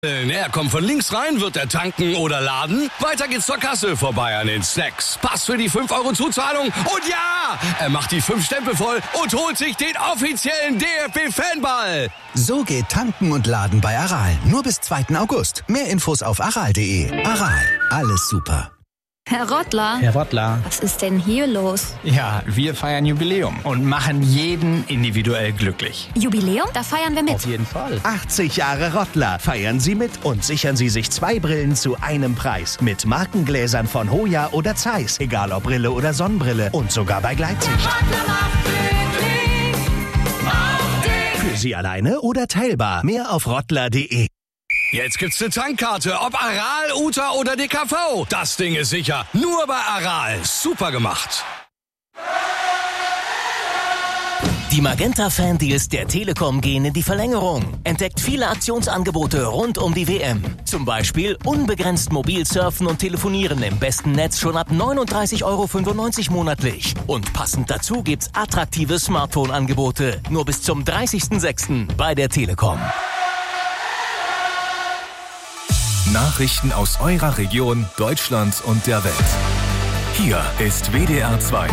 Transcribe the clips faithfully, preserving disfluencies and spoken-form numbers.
Er kommt von links rein, wird er tanken oder laden. Weiter geht's zur Kasse, vorbei an den Snacks. Pass für die fünf Euro Zuzahlung und ja, er macht die fünf Stempel voll und holt sich den offiziellen D F B-Fanball. So geht tanken und laden bei Aral. Nur bis zweiten August. Mehr Infos auf aral punkt de. Aral, alles super. Herr Rottler. Herr Rottler. Was ist denn hier los? Ja, wir feiern Jubiläum und machen jeden individuell glücklich. Jubiläum? Da feiern wir mit. Auf jeden Fall. achtzig Jahre Rottler. Feiern Sie mit und sichern Sie sich zwei Brillen zu einem Preis. Mit Markengläsern von Hoya oder Zeiss. Egal ob Brille oder Sonnenbrille. Und sogar bei Gleitsicht. Für Sie alleine oder teilbar. Mehr auf rottler punkt de. Jetzt gibt's eine Tankkarte, ob Aral, Uta oder D K V. Das Ding ist sicher. Nur bei Aral. Super gemacht. Die Magenta-Fan-Deals der Telekom gehen in die Verlängerung. Entdeckt viele Aktionsangebote rund um die W M. Zum Beispiel unbegrenzt mobil surfen und telefonieren im besten Netz schon ab neununddreißig Euro fünfundneunzig monatlich. Und passend dazu gibt's attraktive Smartphone-Angebote. Nur bis zum dreißigsten sechsten bei der Telekom. Nachrichten aus eurer Region, Deutschland und der Welt. Hier ist W D R zwei.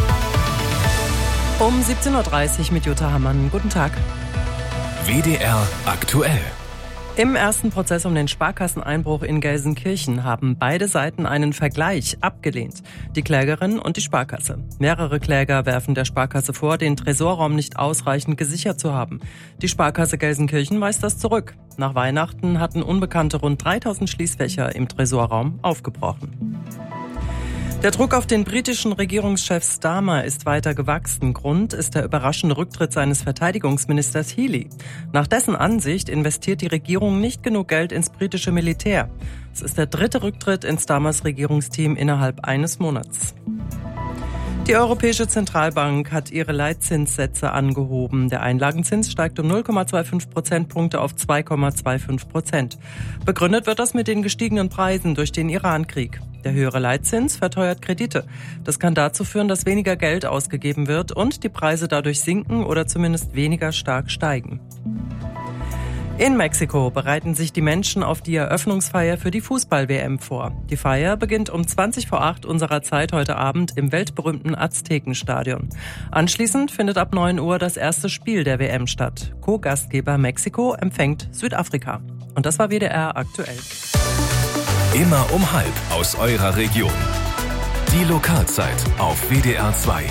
Um siebzehn Uhr dreißig mit Jutta Hammann. Guten Tag. W D R aktuell. Im ersten Prozess um den Sparkasseneinbruch in Gelsenkirchen haben beide Seiten einen Vergleich abgelehnt. Die Klägerin und die Sparkasse. Mehrere Kläger werfen der Sparkasse vor, den Tresorraum nicht ausreichend gesichert zu haben. Die Sparkasse Gelsenkirchen weist das zurück. Nach Weihnachten hatten Unbekannte rund dreitausend Schließfächer im Tresorraum aufgebrochen. Der Druck auf den britischen Regierungschef Starmer ist weiter gewachsen. Grund ist der überraschende Rücktritt seines Verteidigungsministers Healey. Nach dessen Ansicht investiert die Regierung nicht genug Geld ins britische Militär. Es ist der dritte Rücktritt in Starmers Regierungsteam innerhalb eines Monats. Die Europäische Zentralbank hat ihre Leitzinssätze angehoben. Der Einlagenzins steigt um null Komma fünfundzwanzig Prozentpunkte auf zwei Komma fünfundzwanzig Prozent. Begründet wird das mit den gestiegenen Preisen durch den Irankrieg. Der höhere Leitzins verteuert Kredite. Das kann dazu führen, dass weniger Geld ausgegeben wird und die Preise dadurch sinken oder zumindest weniger stark steigen. In Mexiko bereiten sich die Menschen auf die Eröffnungsfeier für die Fußball-W M vor. Die Feier beginnt um zwanzig vor acht unserer Zeit heute Abend im weltberühmten Aztekenstadion. Anschließend findet ab neun Uhr das erste Spiel der W M statt. Co-Gastgeber Mexiko empfängt Südafrika. Und das war W D R aktuell. Immer um halb aus eurer Region. Die Lokalzeit auf W D R zwei.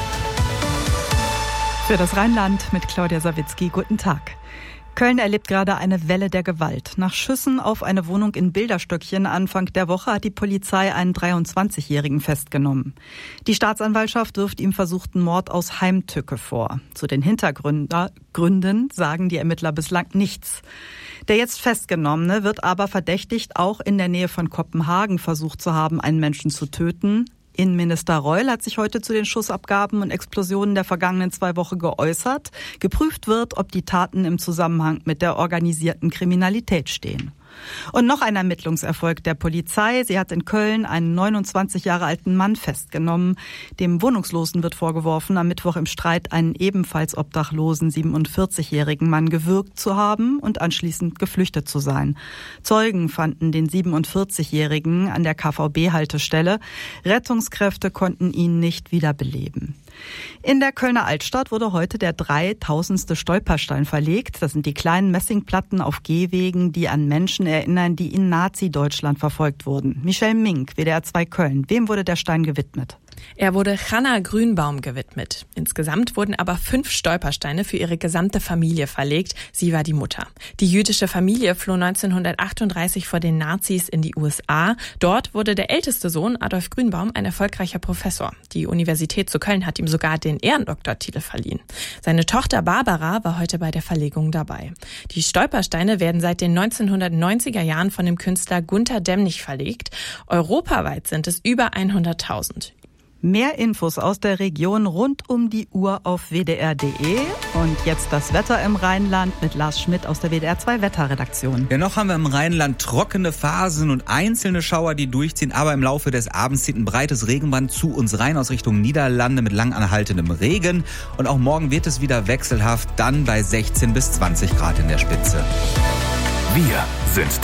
Für das Rheinland mit Claudia Sawicki. Guten Tag. Köln erlebt gerade eine Welle der Gewalt. Nach Schüssen auf eine Wohnung in Bilderstöckchen Anfang der Woche hat die Polizei einen dreiundzwanzigjährigen festgenommen. Die Staatsanwaltschaft wirft ihm versuchten Mord aus Heimtücke vor. Zu den Hintergründen sagen die Ermittler bislang nichts. Der jetzt Festgenommene wird aber verdächtigt, auch in der Nähe von Kopenhagen versucht zu haben, einen Menschen zu töten. Innenminister Reul hat sich heute zu den Schussabgaben und Explosionen der vergangenen zwei Wochen geäußert. Geprüft wird, ob die Taten im Zusammenhang mit der organisierten Kriminalität stehen. Und noch ein Ermittlungserfolg der Polizei. Sie hat in Köln einen neunundzwanzig Jahre alten Mann festgenommen. Dem Wohnungslosen wird vorgeworfen, am Mittwoch im Streit einen ebenfalls obdachlosen siebenundvierzigjährigen Mann gewürgt zu haben und anschließend geflüchtet zu sein. Zeugen fanden den siebenundvierzigjährigen an der K V B-Haltestelle. Rettungskräfte konnten ihn nicht wiederbeleben. In der Kölner Altstadt wurde heute der dreitausendste Stolperstein verlegt. Das sind die kleinen Messingplatten auf Gehwegen, die an Menschen erinnern, die in Nazi-Deutschland verfolgt wurden. Michelle Mink, W D R zwei Köln. Wem wurde der Stein gewidmet? Er wurde Hanna Grünbaum gewidmet. Insgesamt wurden aber fünf Stolpersteine für ihre gesamte Familie verlegt. Sie war die Mutter. Die jüdische Familie floh neunzehnhundertachtunddreißig vor den Nazis in die U S A. Dort wurde der älteste Sohn, Adolf Grünbaum, ein erfolgreicher Professor. Die Universität zu Köln hat ihm sogar den Ehrendoktortitel verliehen. Seine Tochter Barbara war heute bei der Verlegung dabei. Die Stolpersteine werden seit den neunzehnhundertneunziger Jahren von dem Künstler Gunter Demnig verlegt. Europaweit sind es über hunderttausend. Mehr Infos aus der Region rund um die Uhr auf w d r punkt de. Und jetzt das Wetter im Rheinland mit Lars Schmidt aus der W D R zwei Wetterredaktion. Ja, noch haben wir im Rheinland trockene Phasen und einzelne Schauer, die durchziehen. Aber im Laufe des Abends zieht ein breites Regenband zu uns rein aus Richtung Niederlande mit lang anhaltendem Regen. Und auch morgen wird es wieder wechselhaft, dann bei sechzehn bis zwanzig Grad in der Spitze. Wir sind